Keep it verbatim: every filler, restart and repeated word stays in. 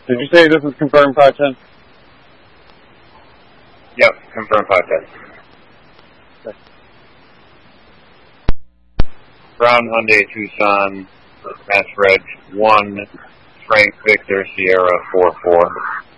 Did you say this is confirmed five ten? Yep, confirmed five ten. Okay. Brown Hyundai Tucson, Mass Reg one, Frank Victor Sierra four four.